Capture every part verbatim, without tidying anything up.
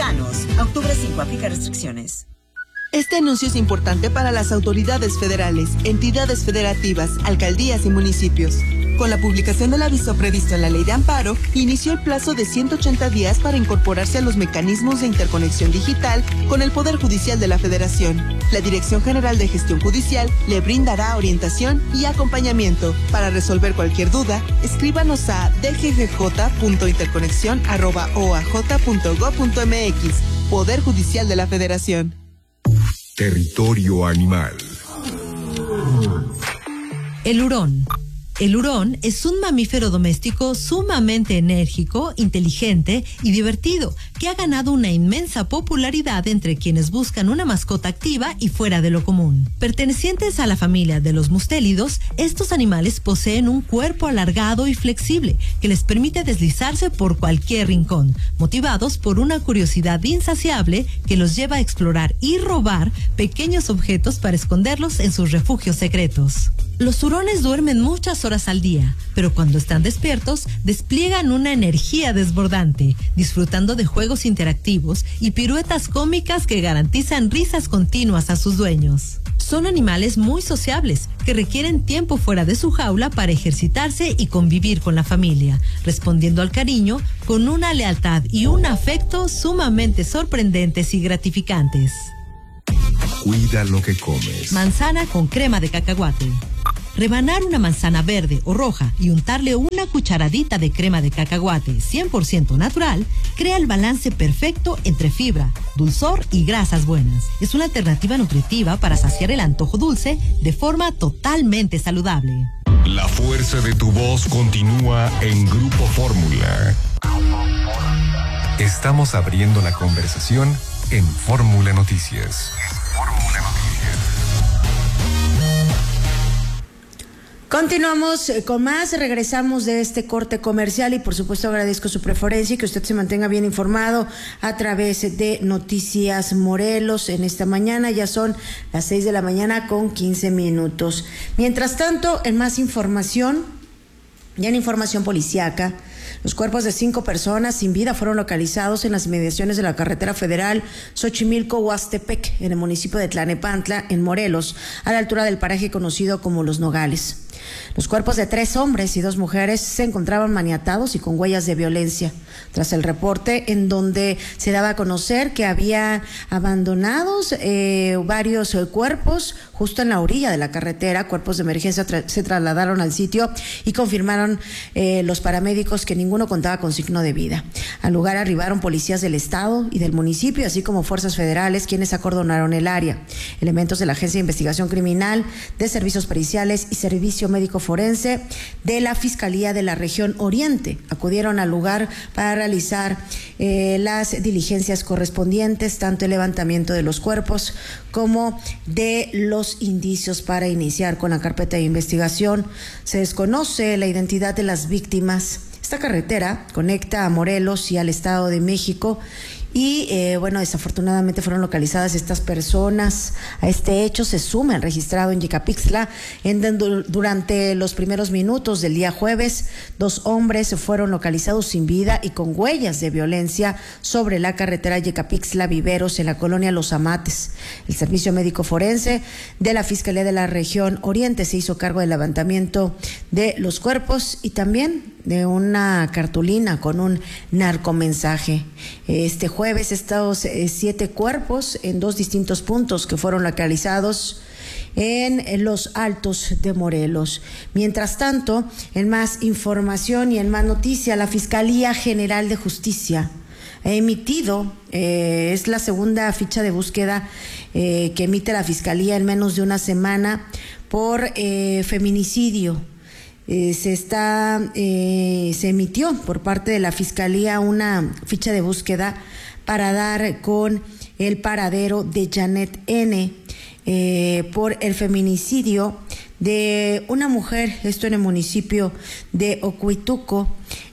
Mexicanos. Octubre cinco, aplica restricciones. Este anuncio es importante para las autoridades federales, entidades federativas, alcaldías y municipios. Con la publicación del aviso previsto en la Ley de Amparo, inició el plazo de ciento ochenta días para incorporarse a los mecanismos de interconexión digital con el Poder Judicial de la Federación. La Dirección General de Gestión Judicial le brindará orientación y acompañamiento. Para resolver cualquier duda, escríbanos a d g g j punto interconexión arroba o a j punto gob punto m x. Poder Judicial de la Federación. Territorio animal. El hurón. El hurón es un mamífero doméstico sumamente enérgico, inteligente y divertido, que ha ganado una inmensa popularidad entre quienes buscan una mascota activa y fuera de lo común. Pertenecientes a la familia de los mustélidos, estos animales poseen un cuerpo alargado y flexible que les permite deslizarse por cualquier rincón, motivados por una curiosidad insaciable que los lleva a explorar y robar pequeños objetos para esconderlos en sus refugios secretos. Los hurones duermen muchas horas al día, pero cuando están despiertos, despliegan una energía desbordante, disfrutando de juegos interactivos y piruetas cómicas que garantizan risas continuas a sus dueños. Son animales muy sociables, que requieren tiempo fuera de su jaula para ejercitarse y convivir con la familia, respondiendo al cariño con una lealtad y un afecto sumamente sorprendentes y gratificantes. Cuida lo que comes. Manzana con crema de cacahuate. Rebanar una manzana verde o roja y untarle una cucharadita de crema de cacahuate cien por ciento natural crea el balance perfecto entre fibra, dulzor y grasas buenas. Es una alternativa nutritiva para saciar el antojo dulce de forma totalmente saludable. La fuerza de tu voz continúa en Grupo Fórmula. Estamos abriendo la conversación en Fórmula Noticias. Fórmula Noticias. Continuamos con más, regresamos de este corte comercial y por supuesto agradezco su preferencia y que usted se mantenga bien informado a través de Noticias Morelos en esta mañana. Ya son las seis de la mañana con quince minutos. Mientras tanto, en más información, ya en información policíaca, los cuerpos de cinco personas sin vida fueron localizados en las inmediaciones de la carretera federal Xochimilco-Huastepec, en el municipio de Tlanepantla, en Morelos, a la altura del paraje conocido como Los Nogales. Los cuerpos de tres hombres y dos mujeres se encontraban maniatados y con huellas de violencia. Tras el reporte en donde se daba a conocer que había abandonados eh, varios eh, cuerpos justo en la orilla de la carretera, cuerpos de emergencia tra- se trasladaron al sitio y confirmaron eh, los paramédicos que ninguno contaba con signo de vida. Al lugar arribaron policías del estado y del municipio, así como fuerzas federales, quienes acordonaron el área. Elementos de la Agencia de Investigación Criminal, de Servicios Periciales y Servicio Médico Forense de la Fiscalía de la Región Oriente acudieron al lugar para realizar eh, las diligencias correspondientes, tanto el levantamiento de los cuerpos como de los indicios para iniciar con la carpeta de investigación. Se desconoce la identidad de las víctimas. Esta carretera conecta a Morelos y al Estado de México. Y eh, bueno, desafortunadamente fueron localizadas estas personas. A este hecho se suma el registrado en Yecapixtla, en donde durante los primeros minutos del día jueves, dos hombres fueron localizados sin vida y con huellas de violencia sobre la carretera Yecapixtla-Viveros en la colonia Los Amates. El Servicio Médico Forense de la Fiscalía de la Región Oriente se hizo cargo del levantamiento de los cuerpos y también de una cartulina con un narcomensaje. Este jueves estos eh, siete cuerpos en dos distintos puntos que fueron localizados en, en los Altos de Morelos. Mientras tanto, en más información y en más noticia, la Fiscalía General de Justicia ha emitido, eh, es la segunda ficha de búsqueda eh, que emite la Fiscalía en menos de una semana por eh, feminicidio. Eh, se está eh, se emitió por parte de la Fiscalía una ficha de búsqueda para dar con el paradero de Janet N. Eh, por el feminicidio de una mujer, esto en el municipio de Ocuituco.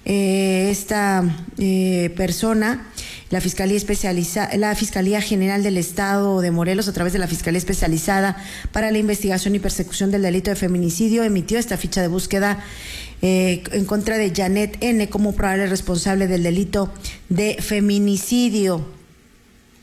Eh, esta eh, persona, la Fiscalía especializada, la Fiscalía General del Estado de Morelos, a través de la Fiscalía Especializada para la Investigación y Persecución del Delito de Feminicidio, emitió esta ficha de búsqueda eh, en contra de Janet N. como probable responsable del delito de feminicidio.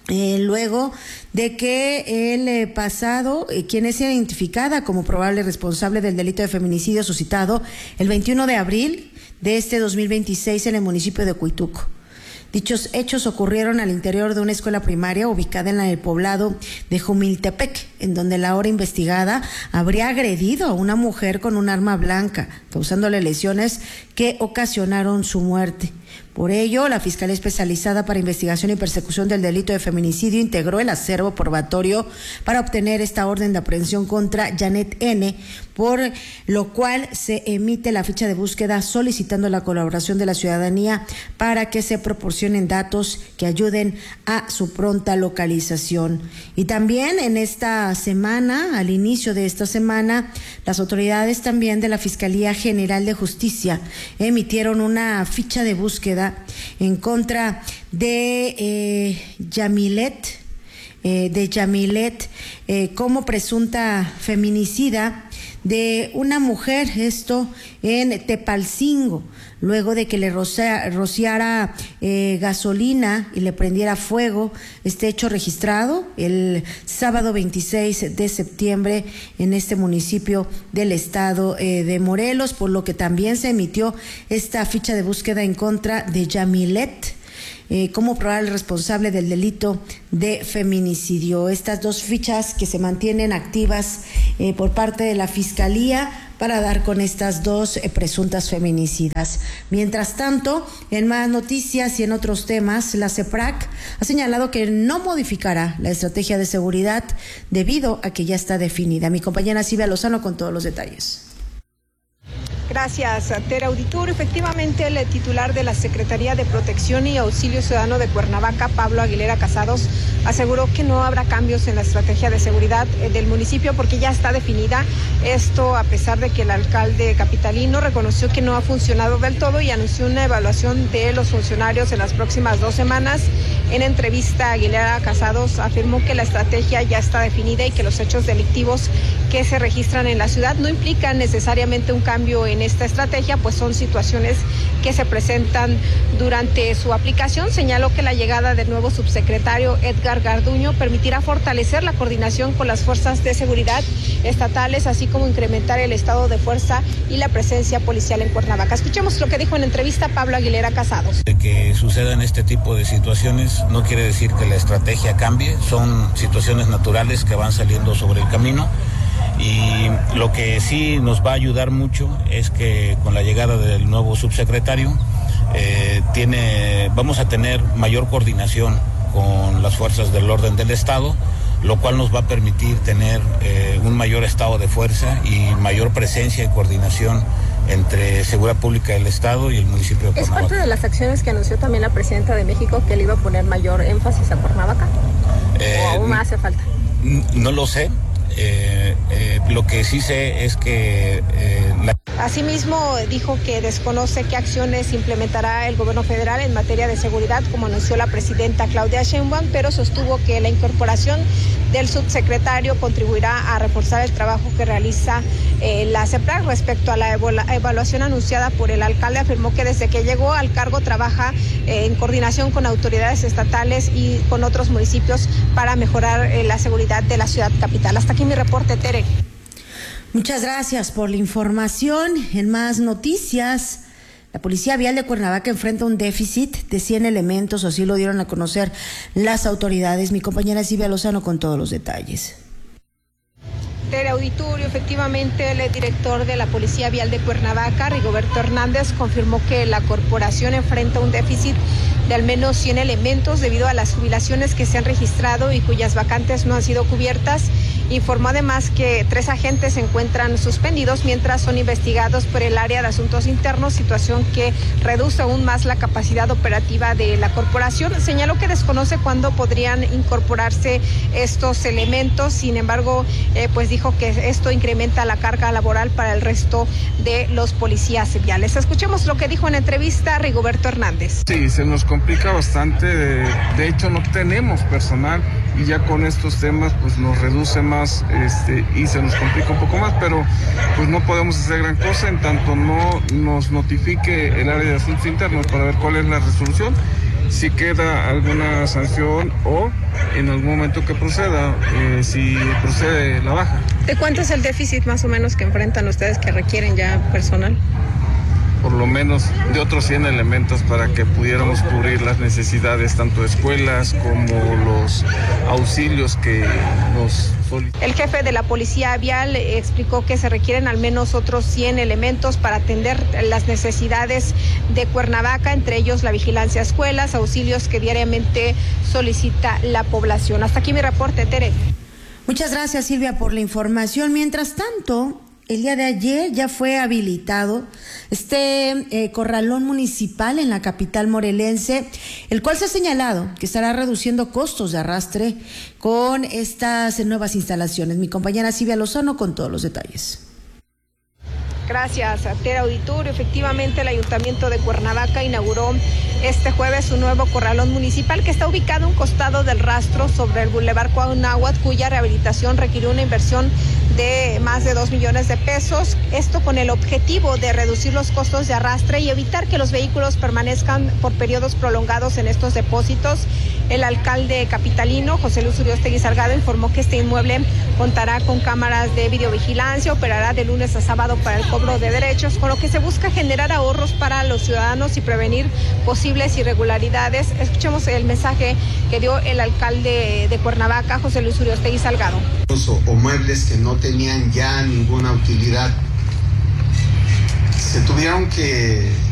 Eh, luego de que el eh, pasado, eh, quien es identificada como probable responsable del delito de feminicidio suscitado el veintiuno de abril de este dos mil veintiséis en el municipio de Huituco. Dichos hechos ocurrieron al interior de una escuela primaria ubicada en el poblado de Jumiltepec, en donde la ahora investigada habría agredido a una mujer con un arma blanca, causándole lesiones que ocasionaron su muerte. Por ello, la Fiscalía Especializada para Investigación y Persecución del Delito de Feminicidio integró el acervo probatorio para obtener esta orden de aprehensión contra Janet N., por lo cual se emite la ficha de búsqueda solicitando la colaboración de la ciudadanía para que se proporcionen datos que ayuden a su pronta localización. Y también en esta semana, al inicio de esta semana, las autoridades también de la Fiscalía General de Justicia emitieron una ficha de búsqueda en contra de eh, Yamilet, eh, de Yamilet eh, como presunta feminicida de una mujer, esto en Tepalcingo, luego de que le rocea, rociara eh, gasolina y le prendiera fuego. Este hecho registrado el sábado veintiséis de septiembre en este municipio del estado eh, de Morelos, por lo que también se emitió esta ficha de búsqueda en contra de Yamilet Eh, como probable responsable del delito de feminicidio. Estas dos fichas que se mantienen activas eh, por parte de la Fiscalía para dar con estas dos eh, presuntas feminicidas. Mientras tanto, en más noticias y en otros temas, la CEPRAC ha señalado que no modificará la estrategia de seguridad debido a que ya está definida. Mi compañera Silvia Lozano con todos los detalles. Gracias, Tere Auditorio. Efectivamente, el titular de la Secretaría de Protección y Auxilio Ciudadano de Cuernavaca, Pablo Aguilera Casados, aseguró que no habrá cambios en la estrategia de seguridad del municipio porque ya está definida. Esto a pesar de que el alcalde capitalino reconoció que no ha funcionado del todo y anunció una evaluación de los funcionarios en las próximas dos semanas. En entrevista, Aguilera Casados afirmó que la estrategia ya está definida y que los hechos delictivos que se registran en la ciudad no implican necesariamente un cambio en esta estrategia, pues son situaciones que se presentan durante su aplicación. Señaló que la llegada del nuevo subsecretario Edgar Garduño permitirá fortalecer la coordinación con las fuerzas de seguridad estatales, así como incrementar el estado de fuerza y la presencia policial en Cuernavaca. Escuchemos lo que dijo en entrevista Pablo Aguilera Casados. De que sucedan este tipo de situaciones no quiere decir que la estrategia cambie, son situaciones naturales que van saliendo sobre el camino. Y lo que sí nos va a ayudar mucho es que con la llegada del nuevo subsecretario eh, tiene, vamos a tener mayor coordinación con las fuerzas del orden del Estado, lo cual nos va a permitir tener eh, un mayor estado de fuerza y mayor presencia y coordinación entre Seguridad Pública del Estado y el municipio de Cuernavaca. ¿Es parte de las acciones que anunció también la presidenta de México que le iba a poner mayor énfasis a Cuernavaca? Eh, ¿O aún más hace falta? No lo sé. Eh, eh, lo que sí sé es que eh, la... Asimismo, dijo que desconoce qué acciones implementará el gobierno federal en materia de seguridad, como anunció la presidenta Claudia Sheinbaum, pero sostuvo que la incorporación del subsecretario contribuirá a reforzar el trabajo que realiza eh, la CEPRAC. Respecto a la evaluación anunciada por el alcalde, afirmó que desde que llegó al cargo trabaja eh, en coordinación con autoridades estatales y con otros municipios para mejorar eh, la seguridad de la ciudad capital. Hasta aquí mi reporte, Tere. Muchas gracias por la información. En más noticias, la Policía Vial de Cuernavaca enfrenta un déficit de cien elementos, o así lo dieron a conocer las autoridades. Mi compañera Silvia Lozano con todos los detalles. Tere Auditorio, efectivamente, el director de la Policía Vial de Cuernavaca, Rigoberto Hernández, confirmó que la corporación enfrenta un déficit de al menos cien elementos debido a las jubilaciones que se han registrado y cuyas vacantes no han sido cubiertas. Informó además que tres agentes se encuentran suspendidos mientras son investigados por el área de asuntos internos, situación que reduce aún más la capacidad operativa de la corporación. Señaló que desconoce cuándo podrían incorporarse estos elementos, sin embargo, eh, pues dijo que esto incrementa la carga laboral para el resto de los policías viales. Escuchemos lo que dijo en entrevista Rigoberto Hernández. Sí, se nos complica bastante, de, de hecho no tenemos personal y ya con estos temas pues nos reduce más este, y se nos complica un poco más, pero pues no podemos hacer gran cosa en tanto no nos notifique el área de asuntos internos para ver cuál es la resolución si queda alguna sanción o en algún momento que proceda, eh, si procede la baja. ¿De cuánto es el déficit más o menos que enfrentan ustedes que requieren ya personal? Por lo menos de otros cien elementos para que pudiéramos cubrir las necesidades tanto de escuelas como los auxilios que nos solicitan. El jefe de la Policía Vial explicó que se requieren al menos otros cien elementos para atender las necesidades de Cuernavaca, entre ellos la vigilancia a escuelas, auxilios que diariamente solicita la población. Hasta aquí mi reporte, Tere. Muchas gracias, Silvia, por la información. Mientras tanto, el día de ayer ya fue habilitado este eh, corralón municipal en la capital morelense, el cual se ha señalado que estará reduciendo costos de arrastre con estas nuevas instalaciones. Mi compañera Silvia Lozano con todos los detalles. Gracias, Tere Auditorio. Efectivamente, el Ayuntamiento de Cuernavaca inauguró este jueves un nuevo corralón municipal que está ubicado a un costado del rastro sobre el Boulevard Cuauhnáhuac, cuya rehabilitación requirió una inversión de más de dos millones de pesos. Esto con el objetivo de reducir los costos de arrastre y evitar que los vehículos permanezcan por periodos prolongados en estos depósitos. El alcalde capitalino, José Luis Uriostegui Salgado, informó que este inmueble contará con cámaras de videovigilancia, operará de lunes a sábado para el cobro de derechos, con lo que se busca generar ahorros para los ciudadanos y prevenir posibles irregularidades. Escuchemos el mensaje que dio el alcalde de Cuernavaca, José Luis Uriostegui Salgado. O muebles que no tenían ya ninguna utilidad, se tuvieron que